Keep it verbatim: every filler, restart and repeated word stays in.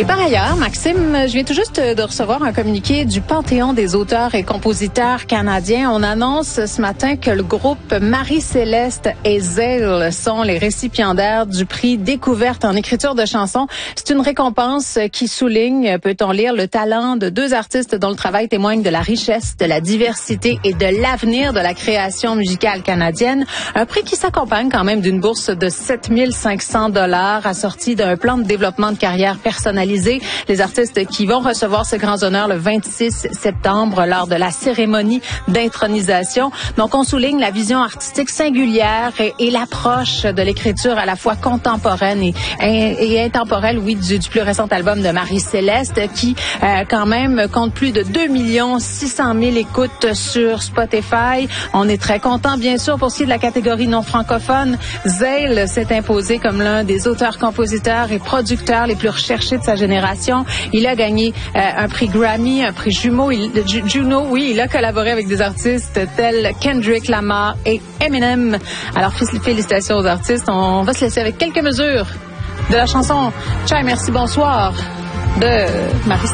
Et par ailleurs, Maxime, je viens tout juste de recevoir un communiqué du Panthéon des auteurs et compositeurs canadiens. On annonce ce matin que le groupe Marie-Céleste et Zale sont les récipiendaires du prix Découverte en écriture de chansons. C'est une récompense qui souligne, peut-on lire, le talent de deux artistes dont le travail témoigne de la richesse, de la diversité et de l'avenir de la création musicale canadienne. Un prix qui s'accompagne quand même d'une bourse de sept mille cinq cents dollars assortie d'un plan de développement de carrière personnalisé. Les artistes qui vont recevoir ce grand honneur le vingt-six septembre lors de la cérémonie d'intronisation. Donc, on souligne la vision artistique singulière et, et l'approche de l'écriture à la fois contemporaine et, et, et intemporelle, oui, du, du plus récent album de Marie-Céleste qui, euh, quand même, compte plus de deux millions six cent mille écoutes sur Spotify. On est très content, bien sûr, pour ce qui est de la catégorie non francophone. Zale s'est imposé comme l'un des auteurs, compositeurs et producteurs les plus recherchés de sa génération. Il a gagné euh, un prix Grammy, un prix Jumeau, il, Ju, Juno. Oui, il a collaboré avec des artistes tels Kendrick Lamar et Eminem. Alors, félicitations aux artistes. On va se laisser avec quelques mesures de la chanson Ciao, merci, bonsoir de Marie.